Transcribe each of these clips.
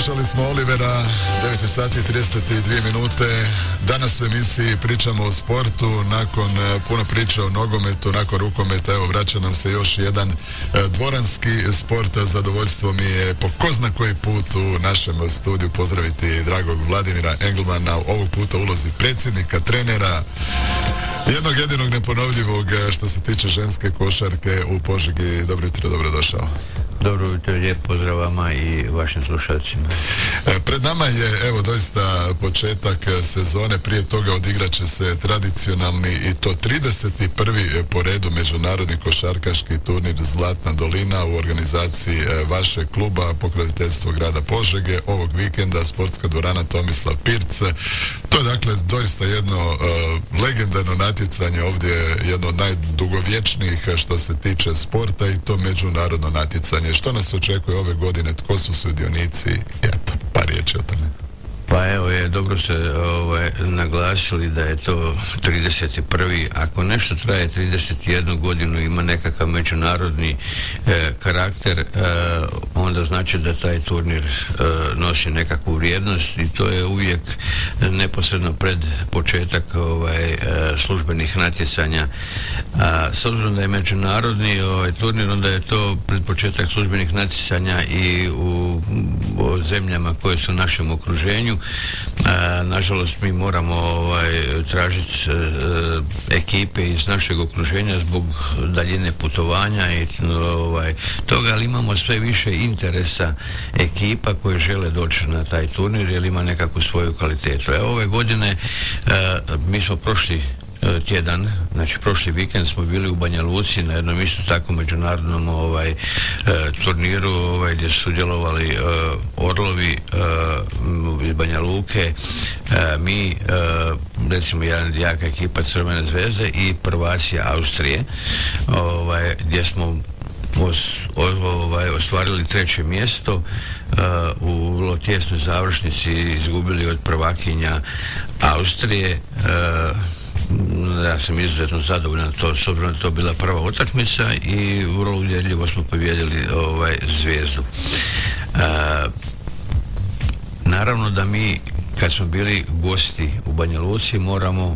Slušali smo Olivera, 9 sati i 32 minute. Danas u emisiji pričamo o sportu. Nakon puno priča o nogometu, nakon rukometa, evo vraća nam se još jedan dvoranski sport. Zadovoljstvo mi je po ko zna koji put u našem studiju pozdraviti dragog Vladimira Engelmana, ovog puta ulozi predsjednika, trenera, jednog jedinog neponovljivog što se tiče ženske košarke u Požegi. Dobro jutro, dobrodošao. Dobro jutro, lijep pozdrav vama i vašim slušalcima. Pred nama je, evo, doista početak sezone. Prije toga odigrat će se tradicionalni i to 31. po redu međunarodni košarkaški turnir Zlatna dolina u organizaciji vašeg kluba, pokroviteljstvo grada Požege. Ovog vikenda sportska dvorana Tomislav Pirc. To je dakle doista jedno legendarno natjecanje, ovdje jedno od najdugovječnijih što se tiče sporta, i to međunarodno natjecanje. Što nas očekuje ove godine, tko su sudionici? Eto, par riječi o tome. Pa evo, dobro se naglasili da je to 31. Ako nešto traje 31 godinu, ima nekakav međunarodni karakter, onda znači da taj turnir nosi nekakvu vrijednost, i to je uvijek neposredno pred početak službenih natjecanja. S obzirom da je međunarodni turnir, onda je to pred početak službenih natjecanja i u zemljama koje su u našem okruženju. Nažalost, mi moramo tražiti ekipe iz našeg okruženja zbog daljine putovanja i toga, ali imamo sve više interesa ekipa koje žele doći na taj turnir jer ima nekakvu svoju kvalitetu. Ove godine mi smo prošli tjedan, znači prošli vikend smo bili u Banja Luci na jednom isto tako međunarodnom turniru gdje su sudjelovali Orlovi iz Banja Luke, mi recimo jaka ekipa Crvene zvezde i prvaci Austrije, gdje smo ostvarili 3. mjesto, u vrlo tjesnoj završnici izgubili od prvakinja Austrije. Ja sam izuzetno zadovoljan to, s obzirom da to bila prva utakmica, i vrlo uvjerljivo smo pobijedili Zvezdu. Naravno da mi kad smo bili gosti u Banja Luci moramo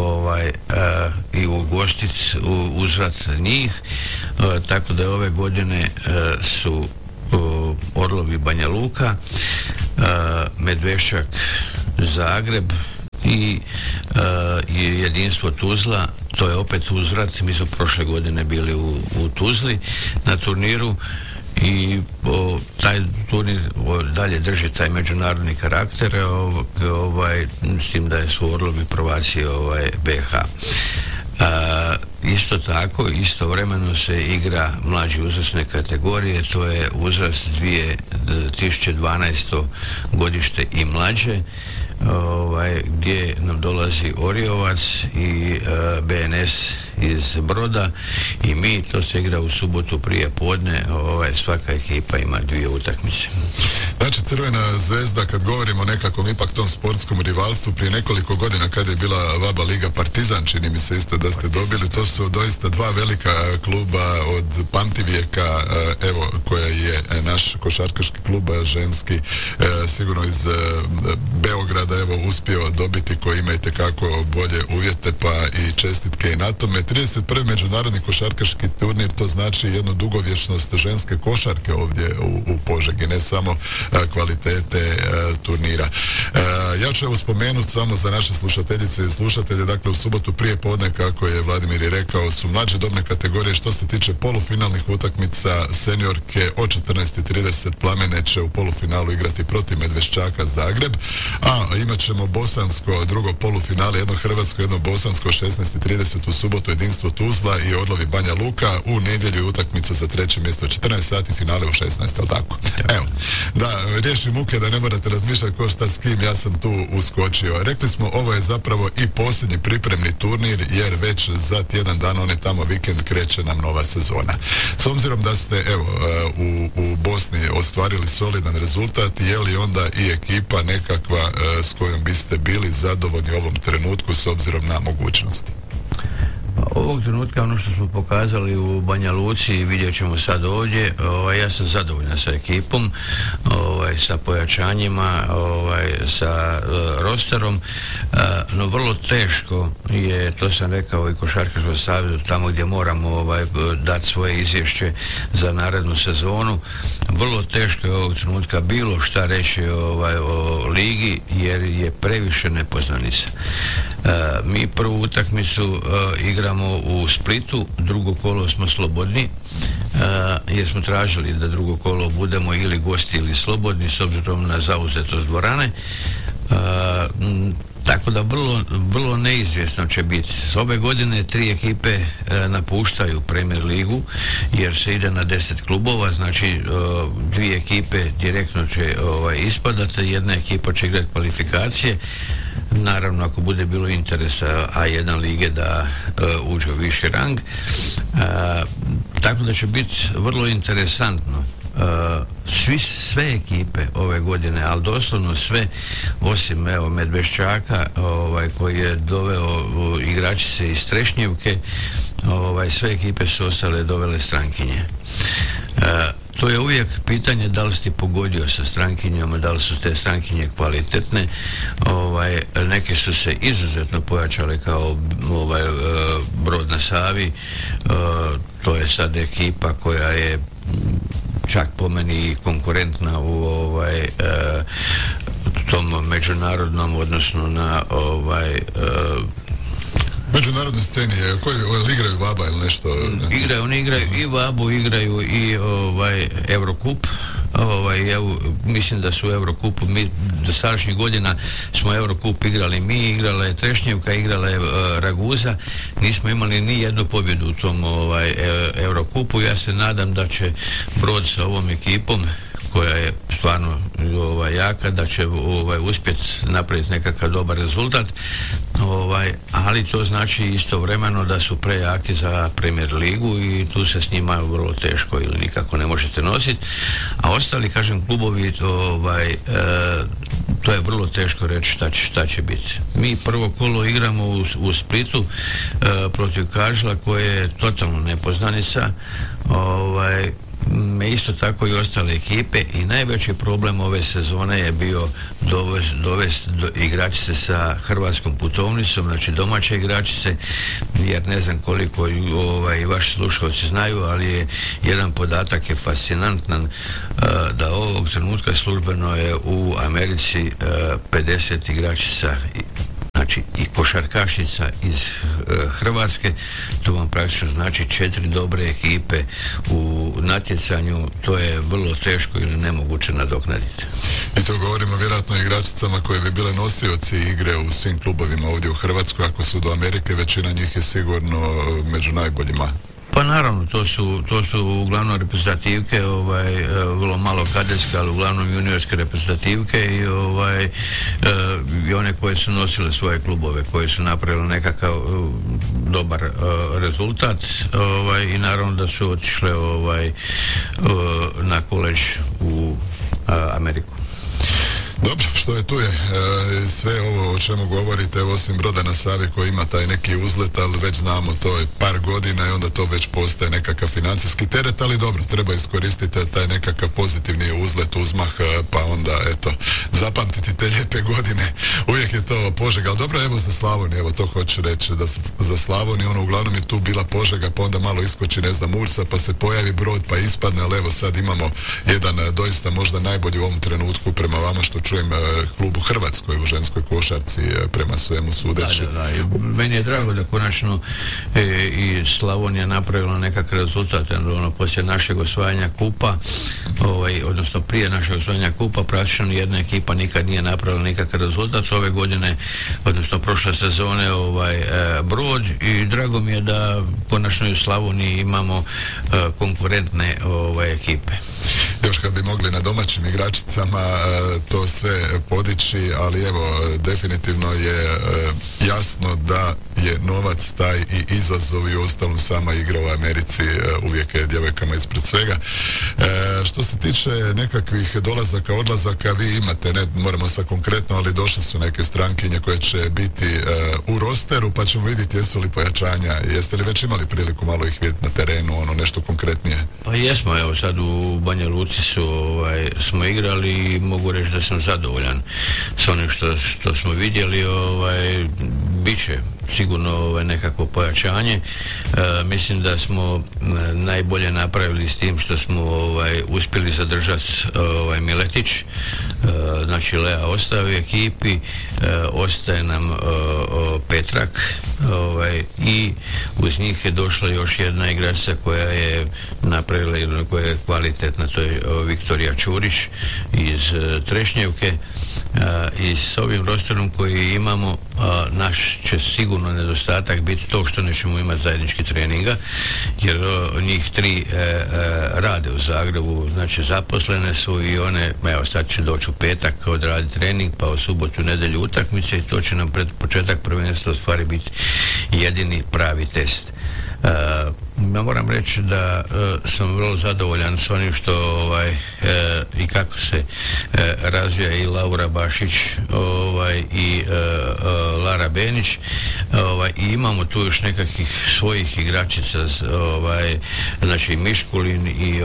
i ugostiti uzvrat njih, tako da ove godine su Orlovi Banja Luka, Medveščak Zagreb i Jedinstvo Tuzla. To je opet uzvrat. Mi smo prošle godine bili u Tuzli na turniru, i taj turnir dalje drži taj međunarodni karakter, s tim da su Orlovi prvaci BH. Isto tako, istovremeno se igra mlađe uzrasne kategorije, to je uzrast 2012. godište i mlađe, gdje nam dolazi Oriovac i BNS iz Broda, i mi, to se igra u subotu prije podne, svaka ekipa ima 2 utakmice. Znači, Crvena zvezda, kad govorimo o nekakvom ipak tom sportskom rivalstvu, prije nekoliko godina kad je bila VABA liga, Partizan, čini mi se isto da ste dobili, to su doista 2 velika kluba od pamtivijeka, evo, koja je naš košarkaški klub ženski sigurno iz Beograda evo uspio dobiti, koji ima itekako bolje uvjete, pa i čestitke i na tome. 31. međunarodni košarkaški turnir, to znači jednu dugovječnost ženske košarke ovdje u Požegi, ne samo kvalitete turnira. Ja ću evo spomenuti samo za naše slušateljice i slušatelje, dakle u subotu prije podne, kako je Vladimir i rekao, su mlađe dobne kategorije. Što se tiče polufinalnih utakmica, seniorke od 14:30 Plamene će u polufinalu igrati protiv Medveščaka Zagreb, a imat ćemo bosansko drugo polufinale, jedno hrvatsko, jedno bosansko, 16:30 u subotu Jedinstvo Tuzla i Orlovi Banja Luka. U nedjelju utakmica za 3. mjesto 14 sati, finale u 16, ali tako? Evo, da riješi muke, da ne morate razmišljati ko šta s kim, ja sam tu uskočio. Rekli smo, ovo je zapravo i posljednji pripremni turnir, jer već za tjedan dana, on je tamo vikend, kreće nam nova sezona. S obzirom da ste evo u Bosni ostvarili solidan rezultat, je li onda i ekipa nekakva s kojom biste bili zadovoljni u ovom trenutku s obzirom na mogućnosti? Ovog trenutka ono što smo pokazali u Banja Luci i vidjet ćemo sad ovdje, ja sam zadovoljan sa ekipom, sa pojačanjima, sa rosterom, no vrlo teško je, to sam rekao i Košarkaškom savezu, tamo gdje moramo dati svoje izvješće za narednu sezonu, vrlo teško je ovog trenutka bilo šta reći o ligi jer je previše nepoznanica. Mi prvu utakmicu igramo u Splitu, drugo kolo smo slobodni, jer smo tražili da drugo kolo budemo ili gosti ili slobodni s obzirom na zauzetost dvorane. Tako da vrlo neizvjesno će biti. Ove godine 3 ekipe napuštaju Premier ligu jer se ide na 10 klubova, znači 2 ekipe direktno će ispadati, jedna ekipa će igrati kvalifikacije, naravno ako bude bilo interesa A1 lige da uđe u viši rang, tako da će biti vrlo interesantno. Sve ekipe ove godine, ali doslovno sve, osim Medveščaka koji je doveo igračice iz Trešnjevke, sve ekipe su ostale dovele strankinje. To je uvijek pitanje da li si pogodio sa strankinjama, da li su te strankinje kvalitetne. Neke su se izuzetno pojačale kao Brod na Savi, to je sad ekipa koja je čak po meni konkurentna u tom međunarodnom, odnosno na međunarodnoj sceni, koji igraju Vaba ili nešto? Oni igraju i Vabu, igraju i Eurocup. Mislim da su u Eurocupu, mi do sadašnjih godina smo Eurocup igrali mi, igrala je Trešnjevka, igrala je Raguza, nismo imali ni jednu pobjedu u tom Eurocupu. Ja se nadam da će Brod sa ovom ekipom koja je stvarno jaka, da će uspjeti napraviti nekakav dobar rezultat, ali to znači istovremeno da su prejaki za Premier ligu i tu se s njima vrlo teško ili nikako ne možete nositi, a ostali, kažem, klubovi, to je vrlo teško reći šta će biti. Mi prvo kolo igramo u Splitu protiv Kažla koje je totalno nepoznanica, isto tako i ostale ekipe, i najveći problem ove sezone je bio dovesti igračice sa hrvatskom putovnicom, znači domaće igračice, jer ne znam koliko i vaši slušalci znaju, ali je jedan podatak je fascinantan, da ovog trenutka službeno je u Americi 50 igračica, znači i košarkašica iz Hrvatske. To vam praktično znači 4 dobre ekipe u natjecanju, to je vrlo teško ili nemoguće nadoknaditi. I to govorimo vjerojatno o igračicama koje bi bile nosioci igre u svim klubovima ovdje u Hrvatskoj. Ako su do Amerike, većina njih je sigurno među najboljima. Pa naravno, to su uglavnom reprezentativke, vrlo malo kadetske, ali uglavnom juniorske reprezentativke i one koje su nosile svoje klubove, koje su napravile nekakav dobar rezultat, i naravno da su otišle na koleđ u Ameriku. Dobro, što je tu je. Sve ovo o čemu govorite, osim Broda na Savi koji ima taj neki uzlet, ali već znamo, to je par godina i onda to već postaje nekakav financijski teret, ali dobro, treba iskoristiti taj nekakav pozitivni uzlet, uzmah, pa onda, eto, zapamtiti te lijepe godine. Uvijek je to Požega, ali dobro, evo za Slavoniju, evo to hoću reći, da za Slavoniju, uglavnom je tu bila Požega, pa onda malo iskoči, ne znam, Ursa, pa se pojavi Brod, pa ispadne, ali evo sad imamo jedan doista možda najbolji u ovom trenutku prema vama što čujem klub u Hrvatskoj u ženskoj košarci prema svemu sudeći. Da. Meni je drago da konačno i Slavonija napravila nekakav rezultat, poslije našeg osvajanja kupa, odnosno prije našeg osvajanja kupa, praktično jedna ekipa nikad nije napravila nikakav rezultat. Ove godine, odnosno prošle sezone, Brod, i drago mi je da konačno i u Slavoniji imamo konkurentne ekipe. Još kad bi mogli na domaćim igračicama to sve podići, ali evo, definitivno je jasno da je novac taj i izazov, i ostalom sama igra u Americi uvijek je djevojkama ispred svega. Što se tiče nekakvih dolazaka, odlazaka, vi imate, ne moramo sad konkretno, ali došle su neke strankinje koje će biti u rosteru, pa ćemo vidjeti jesu li pojačanja. Jeste li već imali priliku malo ih vidjeti na terenu, ono nešto konkretnije? Pa jesmo, evo sad u Banja Luci smo igrali i mogu reći da sam zadovoljan s onim što smo vidjeli. Bit će sigurno nekakvo pojačanje. Mislim da smo najbolje napravili s tim što smo uspjeli zadržati Miletić, znači Lea ostaje u ekipi, ostaje nam Petrak, i uz njih je došla još jedna igračica koja je napravila jedno, koja je kvalitetna, to je Viktorija Čurić iz Trešnjevke. I s ovim rosterom koji imamo, naš će sigurno nedostatak biti to što nećemo imati zajednički treninga, jer njih 3 rade u Zagrebu, znači zaposlene su i one, evo sad će doći u petak odraditi trening, pa u subotu, nedjelju utakmice, i to će nam pred početak prvenstva u stvari biti jedini pravi test. Ja moram reći da sam vrlo zadovoljan s onim što i kako se razvija i Laura Bašić i Lara Benić, i imamo tu još nekakvih svojih igračica, znači Miškulin i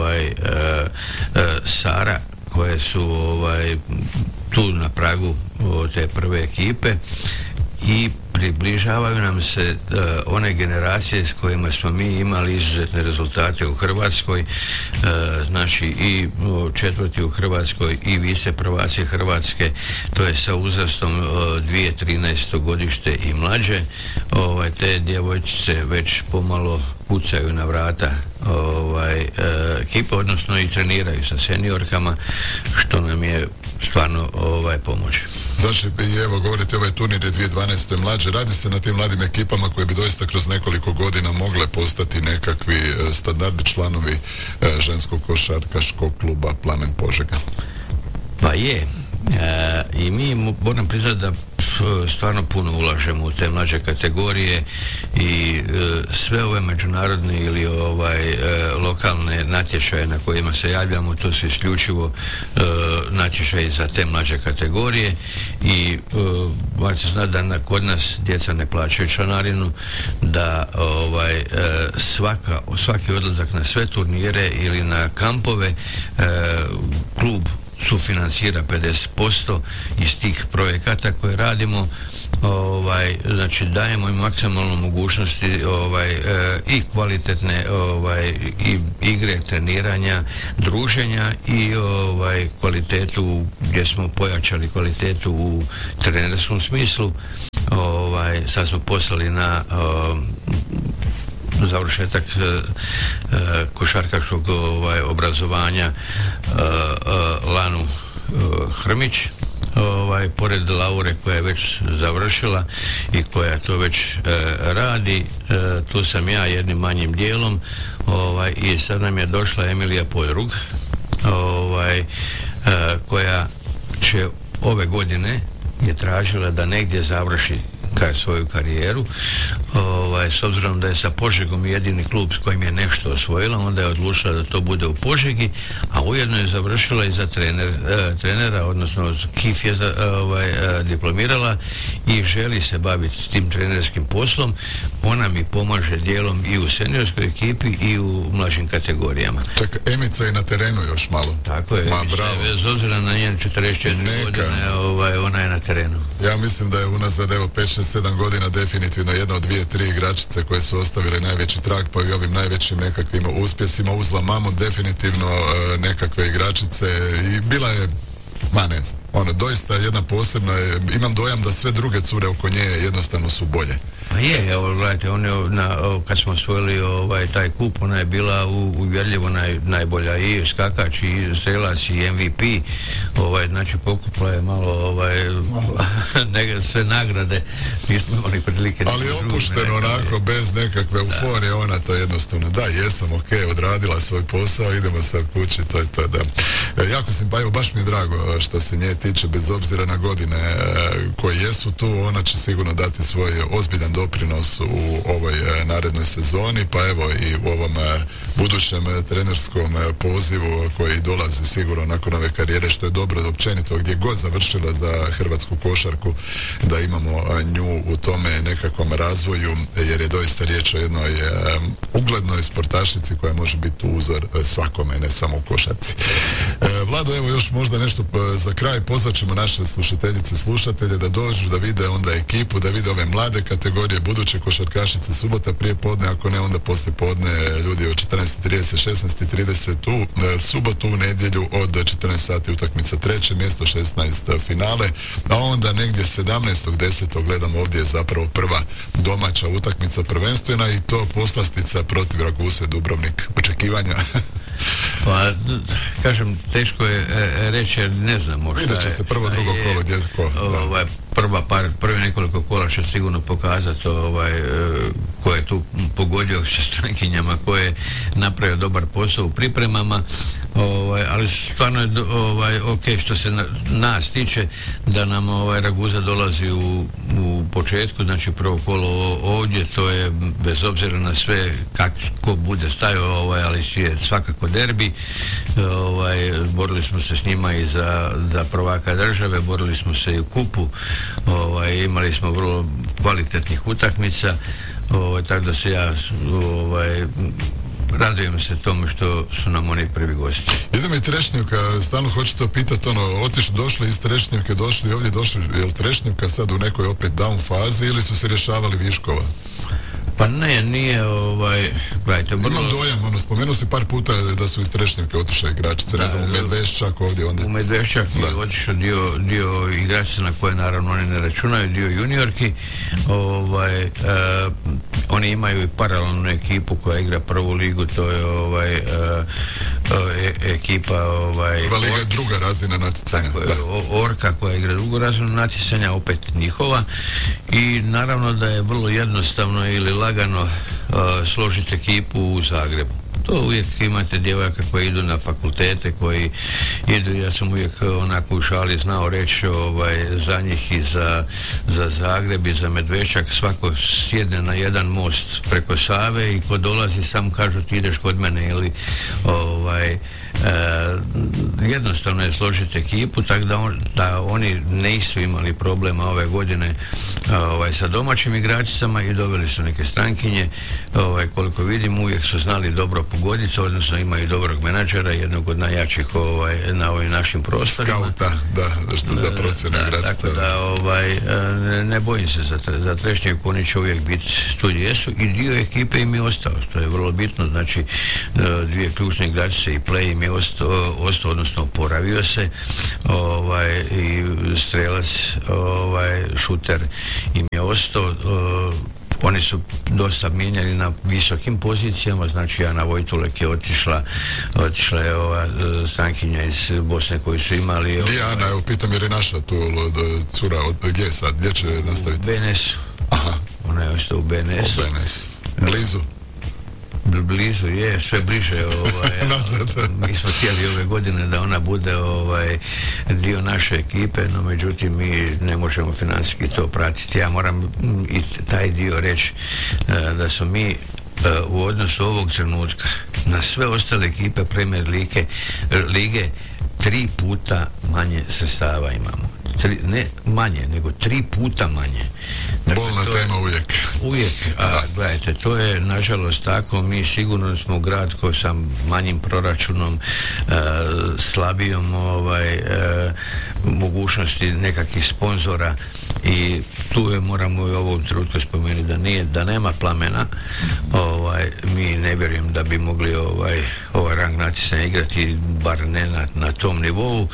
Sara, koje su tu na pragu te prve ekipe i približavaju nam se one generacije s kojima smo mi imali izuzetne rezultate u Hrvatskoj, znači i četvrti u Hrvatskoj i vice prvaci Hrvatske, to je sa uzrastom 2013. godište i mlađe. Te djevojčice već pomalo kucaju na vrata ekipe, odnosno i treniraju sa seniorkama, što nam je stvarno pomoć. Znači, evo govorite, ovaj turnir je 2012. mlađe, radi se na tim mladim ekipama koje bi doista kroz nekoliko godina mogle postati nekakvi standardni članovi ženskog košarkaškog kluba Plamen Požega. Pa je. I mi moram priznati da stvarno puno ulažemo u te mlađe kategorije i sve ove međunarodne ili lokalne natječaje na kojima se javljamo, to su isključivo natječaji za te mlađe kategorije i morate znati da kod nas djeca ne plaćaju članarinu, da svaki odlazak na sve turnire ili na kampove klub sufinancira 50% iz tih projekata koje radimo, znači dajemo im maksimalno mogućnosti i kvalitetne i igre, treniranja, druženja i kvalitetu, gdje smo pojačali kvalitetu u trenerskom smislu. Sad smo poslali na završetak košarkaškog obrazovanja Lanu Hrmić, pored Laure koja je već završila i koja to već radi. Tu sam ja jednim manjim dijelom i sad nam je došla Emilija Podrug, koja će ove godine je tražila da negdje završi svoju karijeru. S obzirom da je sa Požegom jedini klub s kojim je nešto osvojila, onda je odlučila da to bude u Požegi, a ujedno je završila i za trenera, odnosno KIF je diplomirala i želi se baviti s tim trenerskim poslom. Ona mi pomaže dijelom i u seniorskoj ekipi i u mlađim kategorijama. Čak, Emica je na terenu još malo. Tako je, bez obzira na njen 44 godine, ona je na terenu. Ja mislim da je unazad 5-7 godina definitivno jedna od 2-3 igračice koje su ostavile najveći trag, pa i ovim najvećim nekakvim uspjesima uzla mamu definitivno nekakve igračice i bila je, ne znam, doista jedna posebna, imam dojam da sve druge cure oko nje jednostavno su bolje. Pa je, evo, gledajte, kad smo osvojili taj kup, ona je bila uvjerljivo najbolja i skakač, i strelac, i MVP, znači pokupla je malo sve nagrade, nismo imali prilike. Ali opušteno onako, bez nekakve euforije, ona to jednostavno, da, jesam, odradila svoj posao, idemo sad kući, to je to, da. Jako simpatično, baš mi je drago što se nje tiče, bez obzira na godine koje jesu tu, ona će sigurno dati svoj ozbiljan doprinos u ovoj narednoj sezoni, pa evo i u ovom budućem trenerskom pozivu koji dolazi sigurno nakon ove karijere, što je dobro da općenito gdje god završila za hrvatsku košarku, da imamo nju u tome nekakvom razvoju, jer je doista riječ o jednoj uglednoj sportašici koja može biti uzor svakome, ne samo u košarci. Vlado, evo još možda nešto za kraj, pozvat ćemo naše slušateljice, slušatelje da dođu, da vide onda ekipu, da vide ove mlade kategorije, buduće košarkašice, subota prije podne, ako ne onda poslije podne, ljudi od 14:30, 16:30 u subotu, u nedjelju od 14 sati utakmica 3. mjesto, 16 finale, a onda negdje 17.10. gledamo ovdje je zapravo prva domaća utakmica prvenstvena i to poslastica protiv Raguse Dubrovnik. Očekivanja? Pa, kažem, teško je reći jer ne znamo šta je. Vidjet će se prvo, drugo kolo, gdje ko. Prvi nekoliko kola će sigurno pokazati ko je tu pogodio sa strankinjama, ko je napravio dobar posao u pripremama, ali stvarno je ok što se nas tiče da nam Raguza dolazi u početku, znači prvo kolo ovdje, to je bez obzira na sve kako bude stajao, ali je svakako derbi. Borili smo se s njima i za prvaka države, borili smo se i u kupu, imali smo vrlo kvalitetnih utakmica, tako da se ja radujem se tome što su nam oni prvi gosti. Idemo i Trešnjevka, stalno hoću to pitati, došli iz Trešnjevke, došli ovdje, je li Trešnjevka sad u nekoj opet down fazi ili su se rješavali viškova? Pa ne, nije, gledajte, imam dojam, spomenuo si par puta da su iz Trešnjevke otišli igračice, ne znam, u Medveščak ovdje onda. U Medveščak je otišao dio igračice na koje naravno oni ne računaju, dio juniorki, oni imaju i paralelnu ekipu koja igra prvu ligu, to je ekipa prva liga je druga razina natjecanja. Orka koja igra drugu razinu natjecanja, opet njihova, i naravno da je vrlo jednostavno ili lagano složiti ekipu u Zagrebu. To uvijek imate djevojaka koji idu na fakultete, koji idu, ja sam uvijek onako u šali znao reći za njih i za Zagreb i za Medveščak, svako sjedne na jedan most preko Save i ko dolazi sam kažu ti ideš kod mene ili jednostavno je složiti ekipu, tako da oni nisu imali problema ove godine sa domaćim igračicama i doveli su neke strankinje, koliko vidim uvijek su znali dobro pogoditi, odnosno imaju dobrog menadžera, jednog od najjačih na ovim našim prostorima. Skauta, da, što za procjene igračica. Tako da ne bojim se za Trešnjevku, oni će uvijek biti tu gdje jesu i dio ekipe im je ostao, što je vrlo bitno, znači dvije ključne igračice i Play im je ostao, odnosno oporavio se, i strelac, šuter im je ostao. Oni su dosta mijenjali na visokim pozicijama, znači Ana Vojtulek je otišla je ova strankinja iz Bosne koju su imali. Gdje Ana, evo pitam jer je naša tu cura, gdje sad, gdje će nastaviti? U BNS. Aha. Ona je ostao u BNS. Blizu? Blizu je, sve bliže. Mi smo htjeli ove godine da ona bude dio naše ekipe, no međutim mi ne možemo financijski to pratiti. Ja moram i taj dio reći da su mi u odnosu ovog trenutka na sve ostale ekipe Premier lige 3 puta manje sredstava imamo. Ne manje, nego 3 puta manje. Dakle, bolna tema uvijek. Uvijek, gledajte, to je nažalost tako, mi sigurno smo grad koji sa manjim proračunom, slabijom mogućnosti nekakvih sponzora i tu je, moramo i u ovom trenutku spomenuti da nema Plamena, mi ne vjerujem da bi mogli ovaj rang natjecanja igrati, bar ne na tom nivou,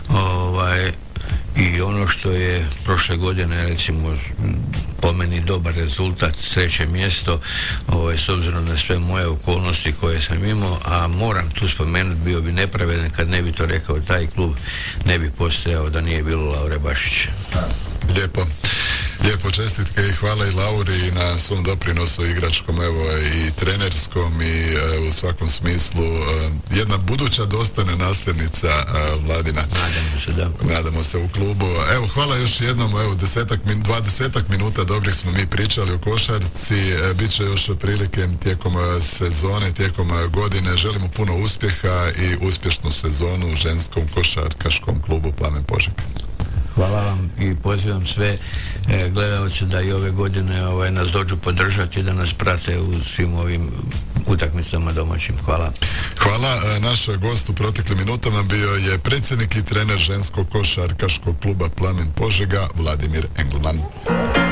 i ono što je prošle godine recimo po meni dobar rezultat, 3. mjesto, s obzirom na sve moje okolnosti koje sam imao, a moram tu spomenuti, bio bi nepravedan kad ne bi to rekao, taj klub ne bi postojao da nije bilo Laure Bašića. Lijepo. Lijepo, čestitke i hvala i Lauri na svom doprinosu igračkom, evo i trenerskom i u svakom smislu jedna buduća dostojna nasljednica Vladina. Nadamo se, da. Nadamo se u klubu. Evo, hvala još jednom, evo 20 minuta dobrih smo mi pričali o košarci, bit će još prilike tijekom sezone, tijekom godine. Želimo puno uspjeha i uspješnu sezonu u ženskom košarkaškom klubu Plamen Požega. Hvala vam i pozivam sve gledalce da i ove godine nas dođu podržati, da nas prate u svim ovim utakmicama domaćim. Hvala. Hvala. Naš gost u proteklim minutama bio je predsjednik i trener ženskog košarkaškog kluba Plamen Požega, Vladimir Engelman.